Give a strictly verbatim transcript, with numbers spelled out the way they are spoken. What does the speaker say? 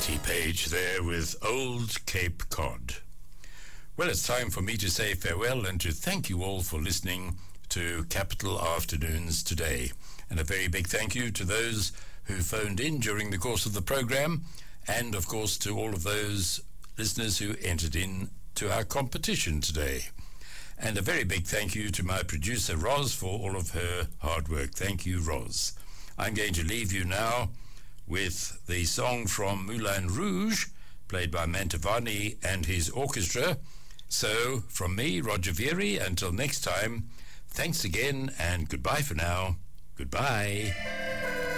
Matty Page there with Old Cape Cod. Well, it's time for me to say farewell and to thank you all for listening to Capital Afternoons today. And a very big thank you to those who phoned in during the course of the program, and of course to all of those listeners who entered in to our competition today. And a very big thank you to my producer Roz for all of her hard work. Thank you, Roz. I'm going to leave you now with the song from Moulin Rouge, played by Mantovani and his orchestra. So, from me, Roger Vieri, until next time, thanks again and goodbye for now. Goodbye.